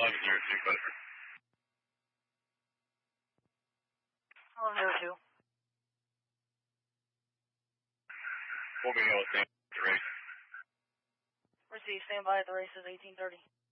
1102, Butterford. 1102. We'll be able to stand at the race. Receive, stand by at the races, 1830.